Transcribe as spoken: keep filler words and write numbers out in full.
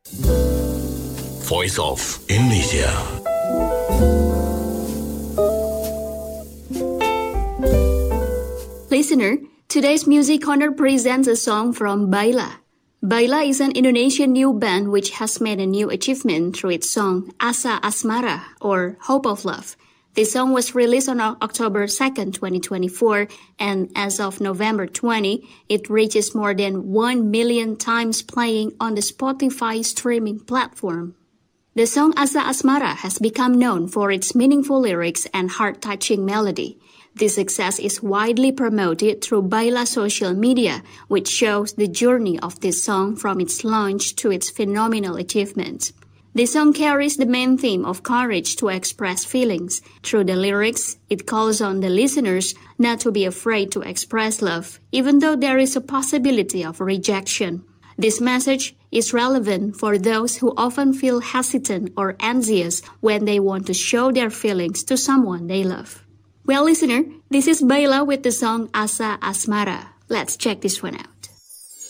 Voice of Indonesia. Listener, today's Music Corner presents a song from Baila. Baila is an Indonesian new band which has made a new achievement through its song Asa Asmara, or Hope of Love. This song was released on October second, twenty twenty-four, and as of November twentieth, it reaches more than one million times playing on the Spotify streaming platform. The song Asa Asmara has become known for its meaningful lyrics and heart-touching melody. This success is widely promoted through Baila social media, which shows the journey of this song from its launch to its phenomenal achievements. The song carries the main theme of courage to express feelings. Through the lyrics, it calls on the listeners not to be afraid to express love, even though there is a possibility of rejection. This message is relevant for those who often feel hesitant or anxious when they want to show their feelings to someone they love. Well, listener, this is Baila with the song Asa Asmara. Let's check this one out.